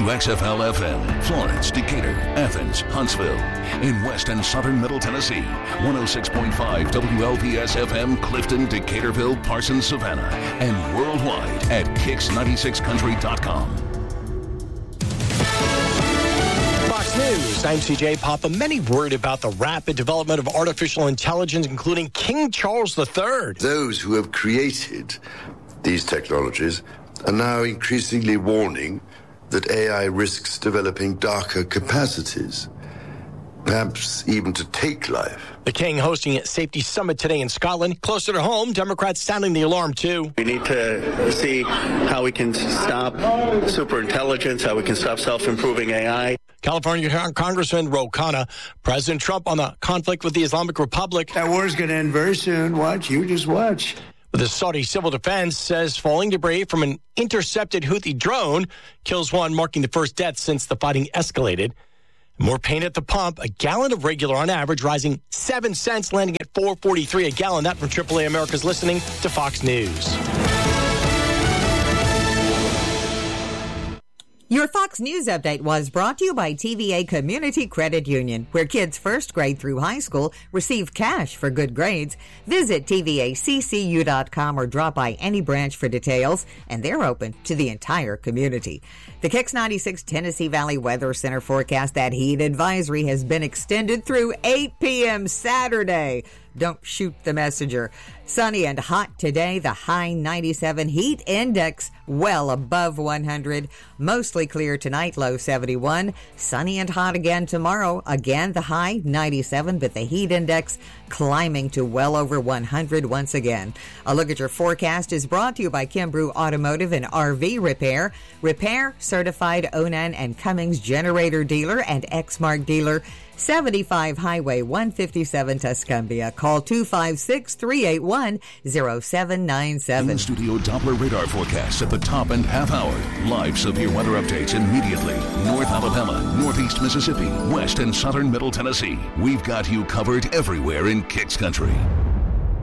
WXFL FM, Florence, Decatur, Athens, Huntsville. In West and Southern Middle Tennessee, 106.5 WLPS FM, Clifton, Decaturville, Parsons, Savannah. And worldwide at Kicks96country.com. Fox News, I'm CJ Papa. Many worried about the rapid development of artificial intelligence, including King Charles III. Those who have created these technologies are now increasingly warning that AI risks developing darker capacities, perhaps even to take life. The King hosting a safety summit today in Scotland. Closer to home, Democrats sounding the alarm, too. We need to see how we can stop superintelligence, how we can stop self-improving AI. California Congressman Ro Khanna, President Trump on the conflict with the Islamic Republic. That war's going to end very soon. Watch. You just watch. The Saudi Civil Defense says falling debris from an intercepted Houthi drone kills one, marking the first death since the fighting escalated. More pain at the pump. A gallon of regular on average rising 7 cents, landing at $4.43 a gallon. That from AAA America's listening to Fox News. Your Fox News update was brought to you by TVA Community Credit Union, where kids first grade through high school receive cash for good grades. Visit TVACCU.com or drop by any branch for details, and they're open to the entire community. The Kicks 96 Tennessee Valley Weather Center forecast that heat advisory has been extended through 8 p.m. Saturday. Don't shoot the messenger. Sunny and hot today, the high 97, heat index well above 100. Mostly clear tonight, low 71. Sunny and hot again tomorrow. Again, the high 97, but the heat index climbing to well over 100 once again. A look at your forecast is brought to you by Kimbrough Automotive and RV Repair. Repair, certified Onan and Cummings generator dealer and Exmark dealer. 75 Highway 157 Tuscumbia. Call 256-381-0797. In-studio Doppler radar forecasts at the top and half hour. Live severe weather updates immediately. North Alabama, Northeast Mississippi, West and Southern Middle Tennessee. We've got you covered everywhere in Kicks Country.